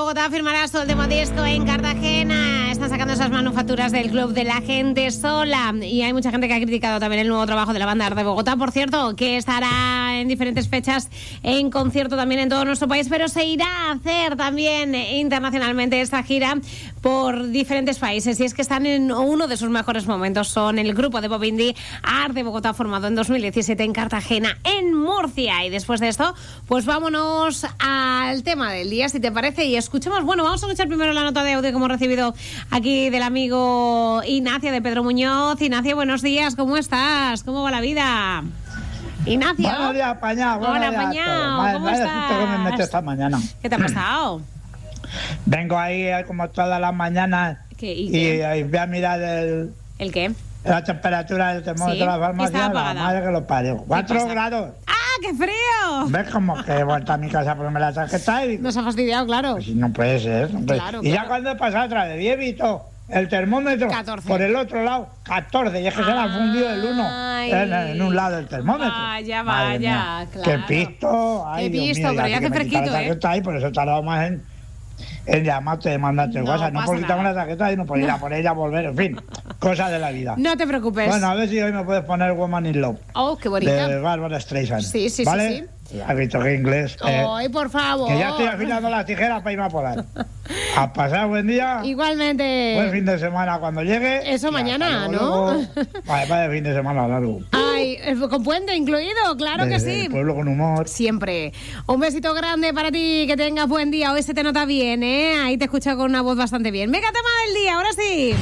Bogotá firmará su último disco en Cartagena. Están sacando esas manufacturas del Club de la Gente Sola. Y hay mucha gente que ha criticado también el nuevo trabajo de la banda Arde Bogotá, por cierto, que estará en diferentes fechas en concierto también en todo nuestro país, pero se irá a hacer también internacionalmente esta gira por diferentes países. Y es que están en uno de sus mejores momentos. Son el grupo de pop indie Arde Bogotá, formado en 2017 en Cartagena, en Murcia. Y después de esto, pues vámonos al tema del día, si te parece, y escuchemos, bueno, vamos a escuchar primero la nota de audio que hemos recibido aquí del amigo Ignacio de Pedro Muñoz. Ignacio, buenos días, ¿cómo estás? ¿Cómo va la vida? Ignacio. Buenos días, Pañao. Hola, Pañao, ¿cómo estás? Que me meto esta mañana. ¿Qué te ha pasado? Vengo ahí como todas las mañanas. Y voy a mirar ¿El qué? La temperatura del termómetro de la farmacia, la madre que lo parió. 4 grados. ¡Ah, qué frío! ¿Ves como que he vuelto a mi casa a ponerme la tarjeta y... Nos ha fastidiado, claro. Pues no puede ser. No puede. Claro, y ya cuando he pasado otra vez, y he visto el termómetro 14. por el otro lado, 14. Y es que se le ha fundido el 1 en un lado del termómetro. Vaya, claro. Qué pisto. Ay, qué Dios pisto, mío, pero ya hace fresquito, ahí, por eso he tardado más en llamarte, mandarte el WhatsApp. No por quitarme la tarjeta, sino por ir a por ella, volver, en fin, cosas de la vida. No te preocupes. Bueno, a ver si hoy me puedes poner Woman in Love. Oh, qué bonita. De Barbara Streisand. Sí, ¿vale? sí. Has visto que inglés. ¡Ay, por favor! Que ya estoy afilando las tijeras para irme a podar. A pasar buen día. Igualmente. Buen fin de semana cuando llegue. Eso mañana, ¿no? Vale, fin de semana largo. Ay, con puente incluido, claro que sí. El pueblo con humor. Siempre. Un besito grande para ti, que tengas buen día. Hoy se te nota bien, ¿eh? Ahí te escucho con una voz bastante bien. Venga, tema del día, ahora sí.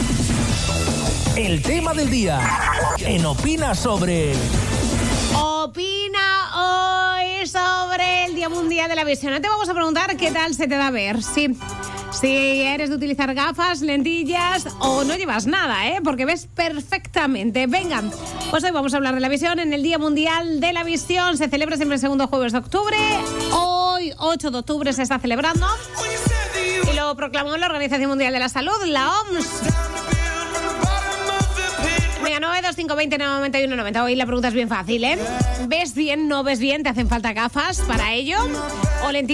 El tema del día. En Opina sobre... Opina hoy sobre el Día Mundial de la Visión. Te vamos a preguntar qué tal se te da ver. Si eres de utilizar gafas, lentillas o no llevas nada, ¿eh? Porque ves perfectamente. Venga, pues hoy vamos a hablar de la visión en el Día Mundial de la Visión. Se celebra siempre el segundo jueves de octubre. Hoy, 8 de octubre, se está celebrando. Y lo proclamó la Organización Mundial de la Salud, la OMS. 925209190. Hoy la pregunta es bien fácil, ¿eh? ¿Ves bien, no ves bien? ¿Te hacen falta gafas para ello? ¿O lentillas?